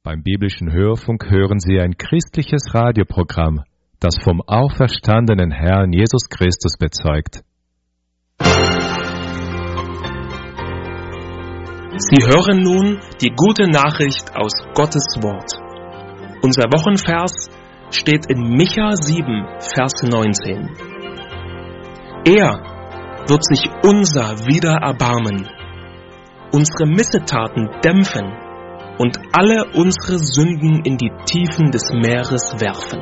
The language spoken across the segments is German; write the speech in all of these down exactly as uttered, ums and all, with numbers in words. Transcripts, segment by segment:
Beim biblischen Hörfunk hören Sie ein christliches Radioprogramm, das vom auferstandenen Herrn Jesus Christus bezeugt. Sie hören nun die gute Nachricht aus Gottes Wort. Unser Wochenvers steht in Micha sieben, Vers neunzehn. Er wird sich unser wieder erbarmen, unsere Missetaten dämpfen und alle unsere Sünden in die Tiefen des Meeres werfen.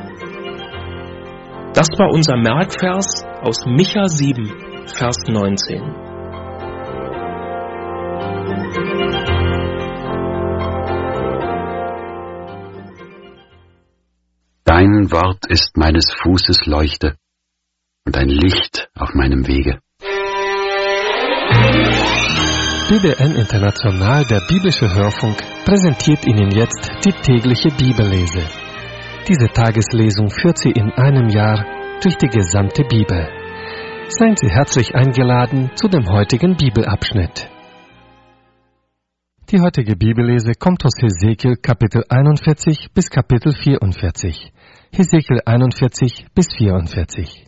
Das war unser Merkvers aus Micha sieben, Vers neunzehn. Dein Wort ist meines Fußes Leuchte und ein Licht auf meinem Wege. B B N International, der biblische Hörfunk, präsentiert Ihnen jetzt die tägliche Bibellese. Diese Tageslesung führt Sie in einem Jahr durch die gesamte Bibel. Seien Sie herzlich eingeladen zu dem heutigen Bibelabschnitt. Die heutige Bibellese kommt aus Hesekiel Kapitel einundvierzig bis Kapitel vierundvierzig. Hesekiel einundvierzig bis vierundvierzig.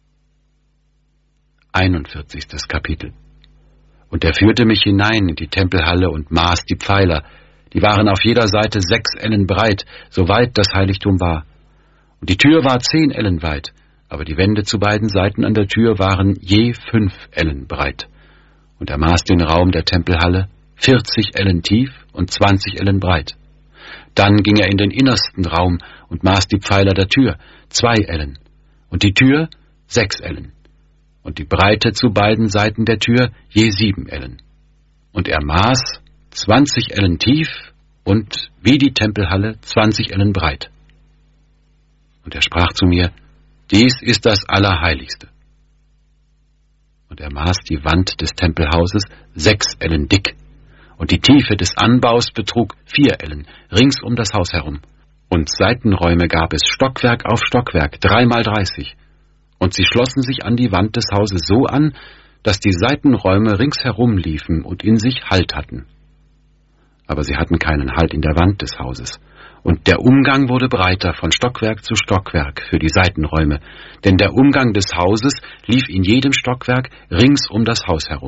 einundvierzigstes Kapitel. Und er führte mich hinein in die Tempelhalle und maß die Pfeiler. Die waren auf jeder Seite sechs Ellen breit, so weit das Heiligtum war. Und die Tür war zehn Ellen weit, aber die Wände zu beiden Seiten an der Tür waren je fünf Ellen breit. Und er maß den Raum der Tempelhalle, vierzig Ellen tief und zwanzig Ellen breit. Dann ging er in den innersten Raum und maß die Pfeiler der Tür, zwei Ellen, und die Tür sechs Ellen. Und die Breite zu beiden Seiten der Tür je sieben Ellen. Und er maß zwanzig Ellen tief und wie die Tempelhalle zwanzig Ellen breit. Und er sprach zu mir, dies ist das Allerheiligste. Und er maß die Wand des Tempelhauses sechs Ellen dick, und die Tiefe des Anbaus betrug vier Ellen, rings um das Haus herum. Und Seitenräume gab es Stockwerk auf Stockwerk, dreimal dreißig. Und sie schlossen sich an die Wand des Hauses so an, dass die Seitenräume ringsherum liefen und in sich Halt hatten. Aber sie hatten keinen Halt in der Wand des Hauses. Und der Umgang wurde breiter von Stockwerk zu Stockwerk für die Seitenräume, denn der Umgang des Hauses lief in jedem Stockwerk rings um das Haus herum.